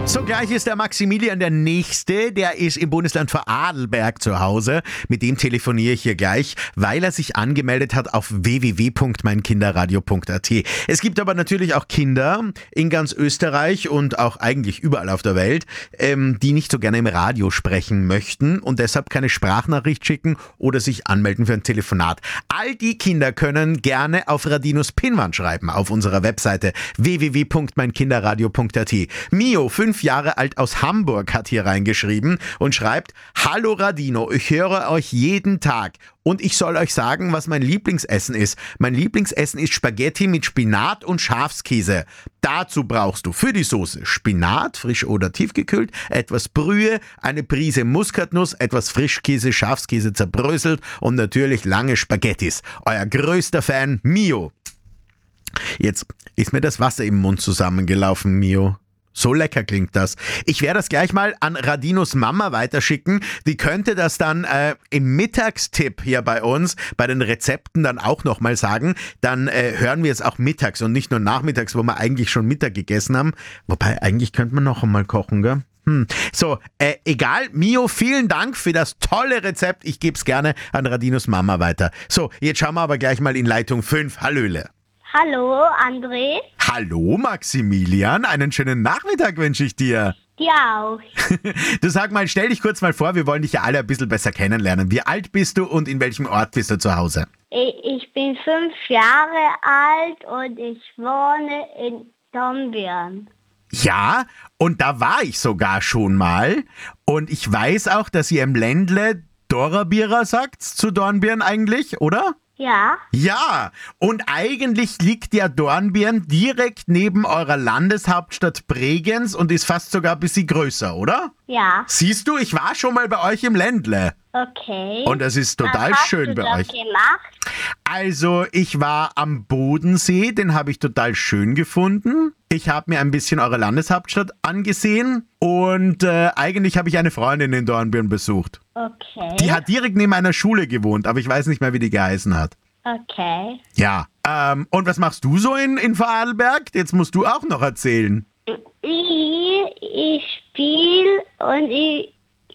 So, gleich ist der Maximilian der Nächste. Der ist im Bundesland Vorarlberg zu Hause. Mit dem telefoniere ich hier gleich, weil er sich angemeldet hat auf www.meinkinderradio.at. Es gibt aber natürlich auch Kinder in ganz Österreich und auch eigentlich überall auf der Welt, die nicht so gerne im Radio sprechen möchten und deshalb keine Sprachnachricht schicken oder sich anmelden für ein Telefonat. All die Kinder können gerne auf Radinos Pinwand schreiben auf unserer Webseite www.meinkinderradio.at. Mio, 5 Jahre alt aus Hamburg, hat hier reingeschrieben und schreibt: Hallo Radino, ich höre euch jeden Tag und ich soll euch sagen, was mein Lieblingsessen ist. Mein Lieblingsessen ist Spaghetti mit Spinat und Schafskäse. Dazu brauchst du für die Soße Spinat, frisch oder tiefgekühlt, etwas Brühe, eine Prise Muskatnuss, etwas Frischkäse, Schafskäse zerbröselt und natürlich lange Spaghettis. Euer größter Fan, Mio. Jetzt ist mir das Wasser im Mund zusammengelaufen, Mio. So lecker klingt das. Ich werde das gleich mal an Radinos Mama weiterschicken. Die könnte das dann im Mittagstipp hier bei uns, bei den Rezepten dann auch nochmal sagen. Dann hören wir es auch mittags und nicht nur nachmittags, wo wir eigentlich schon Mittag gegessen haben. Wobei, eigentlich könnte man noch einmal kochen, gell? So, egal. Mio, vielen Dank für das tolle Rezept. Ich gebe es gerne an Radinos Mama weiter. So, jetzt schauen wir aber gleich mal in Leitung 5. Hallöle. Hallo, André. Hallo, Maximilian. Einen schönen Nachmittag wünsche ich dir. Dir auch. Du, sag mal, stell dich kurz mal vor, wir wollen dich ja alle ein bisschen besser kennenlernen. Wie alt bist du und in welchem Ort bist du zu Hause? Ich bin 5 Jahre alt und ich wohne in Dornbirn. Ja, und da war ich sogar schon mal. Und ich weiß auch, dass ihr im Ländle Dorabira sagt zu Dornbirn eigentlich, oder? Ja. Ja, und eigentlich liegt ja Dornbirn direkt neben eurer Landeshauptstadt Bregenz und ist fast sogar ein bisschen größer, oder? Ja. Siehst du, ich war schon mal bei euch im Ländle. Okay. Und es ist total schön bei euch. Was hast du da gemacht? Also, ich war am Bodensee, den habe ich total schön gefunden. Ich habe mir ein bisschen eure Landeshauptstadt angesehen und eigentlich habe ich eine Freundin in Dornbirn besucht. Okay. Die hat direkt neben einer Schule gewohnt, aber ich weiß nicht mehr, wie die geheißen hat. Okay. Ja, und was machst du so in Vorarlberg? Jetzt musst du auch noch erzählen. Ich spiele und ich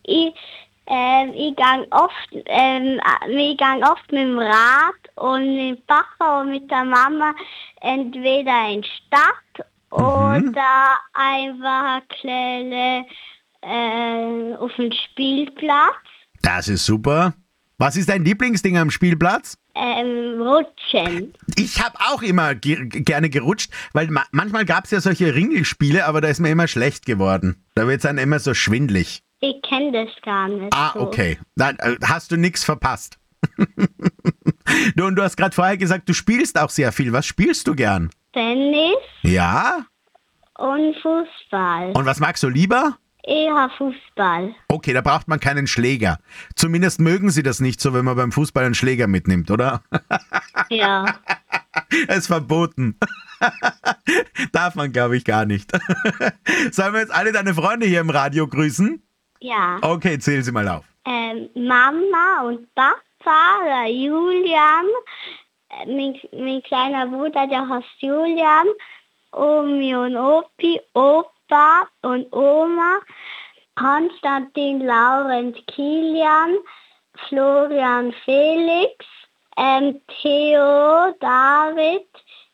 gang oft mit dem Rad und mit dem Papa und mit der Mama entweder in Stadt oder einfach kleine auf dem Spielplatz. Das ist super. Was ist dein Lieblingsding am Spielplatz? Rutschen. Ich habe auch immer gerne gerutscht, weil manchmal gab es ja solche Ringelspiele, aber da ist mir immer schlecht geworden. Da wird es dann immer so schwindlig. Ich kenne das gar nicht. Ah, okay. Dann hast du nichts verpasst. Und du hast gerade vorher gesagt, du spielst auch sehr viel. Was spielst du gern? Tennis Ja? und Fußball. Und was magst du lieber? Eher Fußball. Okay, da braucht man keinen Schläger. Zumindest mögen sie das nicht so, wenn man beim Fußball einen Schläger mitnimmt, oder? Ja. Das ist verboten. Darf man, glaube ich, gar nicht. Sollen wir jetzt alle deine Freunde hier im Radio grüßen? Ja. Okay, zähl sie mal auf. Mama und Papa, der Julian, mein kleiner Bruder, der heißt Julian, Omi und Opi, Opa und Oma, Konstantin, Laurent, Kilian, Florian, Felix, Theo, David,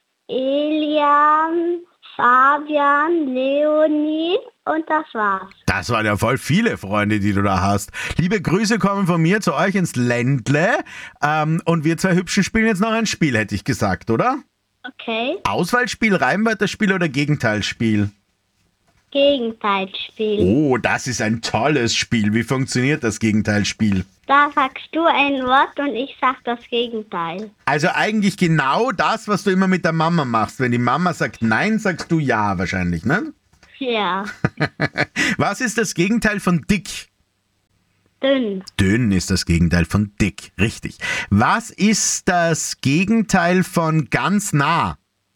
Elian, Fabian, Leonie und das war's. Das waren ja voll viele Freunde, die du da hast. Liebe Grüße kommen von mir zu euch ins Ländle. Und wir zwei Hübschen spielen jetzt noch ein Spiel, hätte ich gesagt, oder? Okay. Auswahlspiel, Reimwörterspiel oder Gegenteilsspiel? Gegenteilsspiel. Oh, das ist ein tolles Spiel. Wie funktioniert das Gegenteilsspiel? Da sagst du ein Wort und ich sag das Gegenteil. Also eigentlich genau das, was du immer mit der Mama machst. Wenn die Mama sagt Nein, sagst du Ja wahrscheinlich, ne? Ja. Was ist das Gegenteil von dick? Dünn. Dünn ist das Gegenteil von dick, richtig. Was ist das Gegenteil von ganz nah?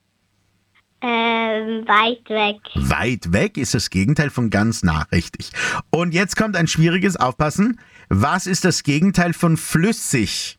Weit weg. Weit weg ist das Gegenteil von ganz nah, richtig. Und jetzt kommt ein schwieriges, aufpassen. Was ist das Gegenteil von flüssig?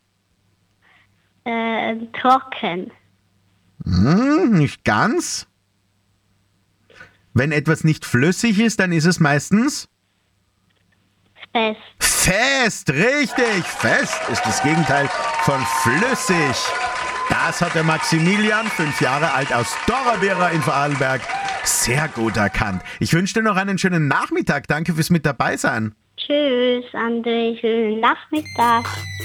Trocken. Nicht ganz. Wenn etwas nicht flüssig ist, dann ist es meistens Fest. fest. Richtig, fest ist das Gegenteil von flüssig. Das hat der Maximilian, 5 Jahre alt, aus Dorabera in Vorarlberg, sehr gut erkannt. Ich wünsche dir noch einen schönen Nachmittag. Danke fürs mit dabei sein. Tschüss, André. Schönen Nachmittag.